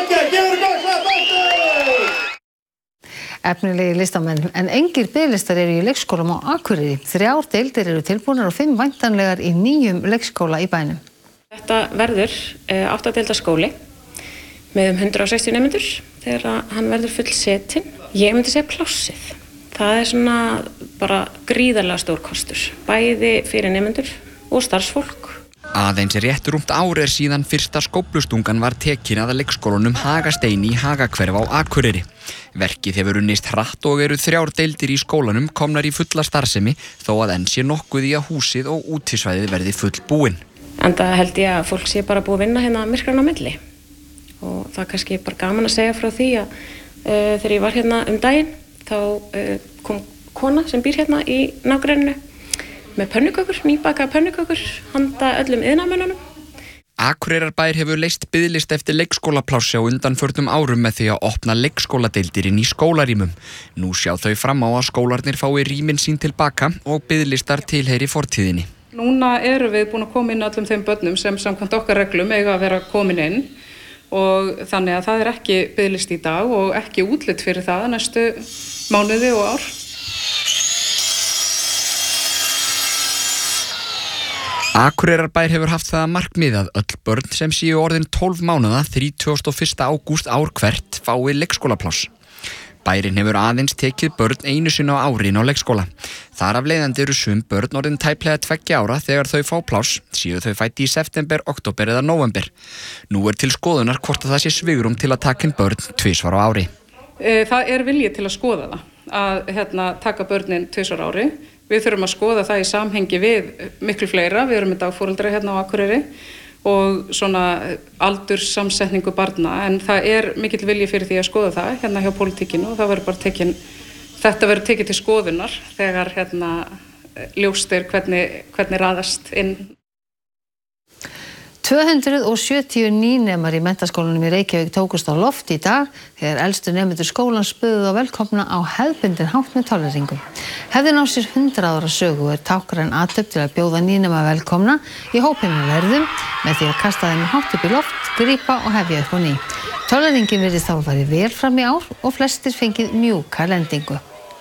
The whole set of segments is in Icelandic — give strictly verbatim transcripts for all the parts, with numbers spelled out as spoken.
Efnilegi listamenn, en engir biðlistar eru í leikskólum á Akureyri. Þrjár deildir eru tilbúnar og fimm væntanlegar í nýjum leikskóla í bænum. Þetta verður uh, átta deilda skóli með um hundrað og sextíu nemendur þegar hann verður fullsetinn. Ég myndi segja plássið. Það er svona bara gríðarlega stór kostur, bæði fyrir nemendur og starfsfólk. Aðeins rétt rúmt ár er síðan fyrsta skóflustungan var tekin að leikskólanum Hagasteini í Hagahverfi á Akureyri. Verkið hefur unnist hratt og eru þrjár deildir í skólanum komnar í fulla starfsemi þó að enn sé nokkuð í að húsið og útisvæðið verði full búin. Enda held ég að fólk sé bara búið að vinna hérna myrkran á milli. Og það er kannski bara gaman að segja frá því að uh, þegar ég var hérna um daginn þá uh, kom kona sem býr hérna í nágrenninu með pönnukökur, nýbakaða pönnukökur handa öllum iðnaðarmönnunum. Akureyrarbær hefur leyst biðlist eftir leikskólaplássi á undanförnum árum með því að opna leikskóladeildir inn í skólarýmum. Nú sjá þau fram á að skólarnir fái rýmin sín tilbaka og biðlistar tilheyri fortíðinni. Núna erum við búin að koma inn öllum þeim börnum sem samkvæmt okkar reglum eiga að vera komin inn og þannig að það er ekki biðlist í dag og ekki útlit fyrir það næstu mánuði og ár. Akureyrarbær hefur haft það að markmið að öll börn sem séu orðin tólf mánaða þrítugasta og fyrsta ágúst ár hvert fái leikskólapláss. Bærinn hefur aðeins tekið börn einu sinni á ári inn á leikskóla. Þar af leiðandi eru sum börn orðin tæplega tveggja ára þegar þau fá pláss, séu þau fædd í september, október eða nóvember. Nú er til skoðunar hvort að það sé svigrúm til að taka inn börn tvisvar á ári. Það er vilji til að skoða það, að hérna, taka börnin tvisvar á ári. Við þurfum að skoða það í samhengi við miklu fleira. Við erum með dagforeldra hérna á Akureyri og svona aldurssamsetningu barna, en það er mikill vilji fyrir því að skoða það hérna hjá pólitíkinu og það verður bara tekin, þetta verður tekið til skoðunar þegar hérna ljóst er hvernig, hvernig raðast inn. tvö hundruð sjötíu nýnemar í menntaskólanum í Reykjavík tókust á loft í dag þegar elstu nemendur skólans buðu á velkomna á hefðbundinn hátt með tolleringu. Hefðin á sér hundrað ára sögu er tákgræn athöfn til að bjóða nýnema velkomna í hópi með lærðum með því að kasta þeim hátt upp í loft, grípa og hefja upp á ný. Tolleringin virðist þá farið vel fram í ár og flestir fengið mjúka lendingu.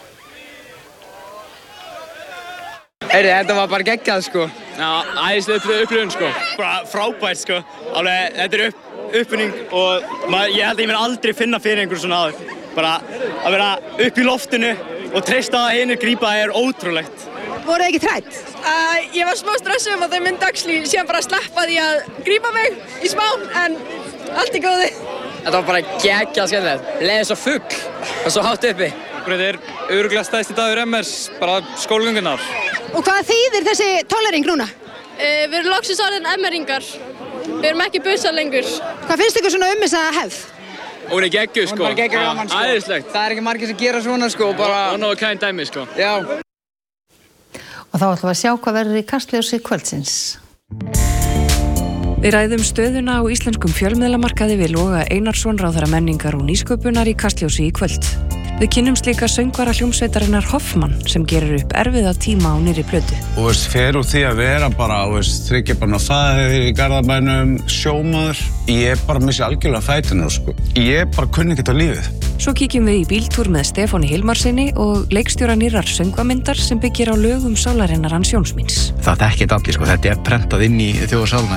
Heyrðu, þetta var bara geggjað sko. Já, æðislega upplifun sko. Bara frábært sko. Alveg, þetta er upp, uppvinning og maður, ég held að ég mun aldrei finna fyrir einhverjum svona áður. Bara að vera upp í loftinu og treysta að hinir grípa er ótrúlegt. Voruð þið ekki hrædd? Uh, ég var smá stressuð um að þau myndi axli síðan bara sleppa því að grípa mig í smá, en allt í góðu. Þetta var bara geggjað skemmtilegt. Leið svo fugl og svo hátt uppi. Þetta er örugglega stærsti dagur M R S, bara skólagöngunnar. Og hvað þýðir þessi tollering núna? Uh, við erum loksins orðin M R-ingar. Við erum ekki bussar lengur. Hvað finnst ykkur svona um þessa hefð? Hún er geggjuð sko. Hún er bara geggjuð gaman sko. Æðislegt. Það er ekki margir sem gera svona sko. Bara... Og nógu kæn dæmi sko. Já. Og þá ætlum við að sjá hvað verður í kastljósi kvöldsins. Við ræðum stöðuna á íslenskum fjölmiðlamarkaði við Loga Einarsson, ráðherra menningar og nýsköpunar í kastljósi í kvöld. Við kynnumst líka söngvara hljómsveitarinnar Hoffmann sem gerir upp erfiða tíma á nýrri plötu. Og veist, fer úr því að vera bara, veist, þriggja barna faðir í Garðabænum, sjómaður. Ég bara missi algjörlega fætuna, sko. Ég bara kunni ekkert á lífið. Svo kíkjum við í bíltúr með Stefáni Hilmarsinni og leikstjóra nýrrar söngvamyndar sem byggir á lögum sálarinnar hans Jónsmíns. Það er ekkert allir, sko. Þetta er prentað inn í þjóðarsálna.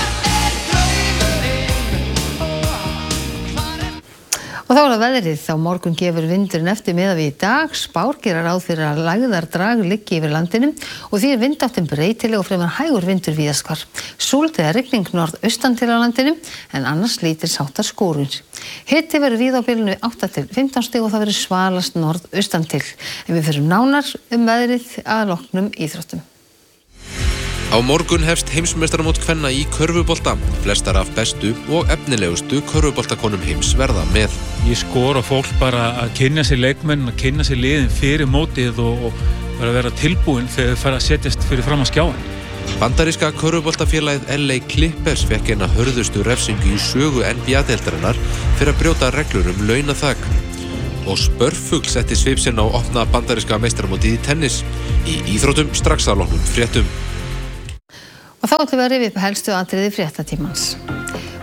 Og þá er það veðrið, þá morgun gefur vindurinn eftir miðað við í dag, spár gera ráð fyrir að lægðardrag liggi yfir landinu og því er vindáttin breytileg og fremur hægur vindur víðast hvar. Súld eða rigning norðaustan til á landinu en annars lítils háttar skúrir. Hiti verður víða á bilinu átta til fimmtán stig og það verður svalast norðaustan til. En við förum nánar um veðrið að loknum íþróttum. Á morgun hefst heimsmeistaramót kvenna í körfubolta. Flestar af bestu og efnilegustu körfuboltakonum heims verða með. Ég skora fólk bara að kynna sér leikmenn, að kynna sér liðin fyrir mótið og, og vera að vera tilbúin þegar þau fara að setjast fyrir fram að skjáin. Bandaríska körfuboltafélagið L A Clippers fekk eina hörðustu refsingu í sögu N B A-deildarinnar fyrir að brjóta reglur um launaþak. Og spörfugl setti svip sinn á opna bandaríska meistaramótið í tennis. Í íþróttum strax að loknum fréttum. Og þá ætlum við að rifja upp helstu atriði fréttatímans.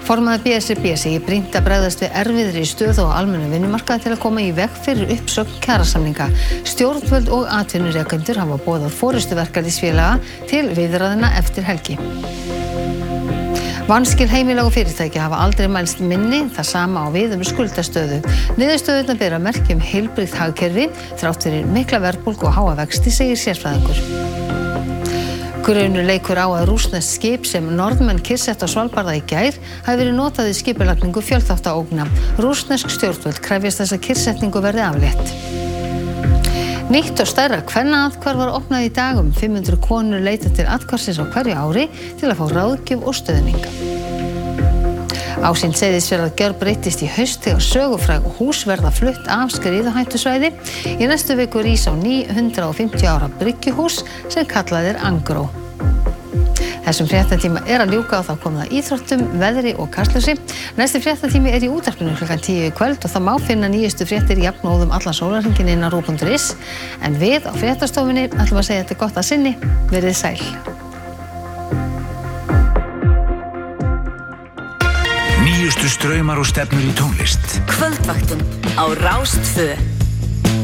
Formaður B S R B segir brýnt að bregðast við erfiðri stöðu á almennum vinnumarkaði til að koma í veg fyrir uppsögn kjarasamninga. Stjórnvöld og atvinnurekendur hafa boðað forystu verkalýðsfélaga til viðræðna eftir helgi. Vanskil heimila og fyrirtækja hafa aldrei mælst minni, það sama á við um skuldastöðu. Niðurstöðurnar bera merki um heilbrigt hagkerfi þrátt fyrir mikla verðbólgu og háa vexti, segir sérfræðingur. Grunur leikur á að rússneskt skip sem Norðmenn kyrrsetta á Svalbarða í gær hafi verið notað í skipulagningu fjölþáttaógna. Rússnesk stjórnvöld krefjast þess að kyrrsetningu verði aflétt. Nýtt og stærra kvennaathvarf var opnað í dag. Um fimm hundruð konur leita til athvarfsins á hverju ári til að fá ráðgjöf og stuðning. Ásýnd Seyðisfjarðar gjörbreyttist í haust þegar sögufræg hús verða flutt af skriðuhættusvæði. Í næstu viku rís á ný hundrað og fimmtíu ára bryggjuhús sem kallað er Angró. Þessum fréttatíma er að ljúka og þá kom það íþróttum, veðri og kastljósi. Næsti fréttatími er í útvarpinu klukkan tíu í kvöld og það má finna nýjustu fréttir jafnóðum allan sólarhringinn inn á rúv punktur is. En við á fréttastofunni ætlum að segja þetta gott að sinni. Verið sæl. Nýjustu straumar og stefnur í tónlist. Kvöldvaktin á Rás tvö.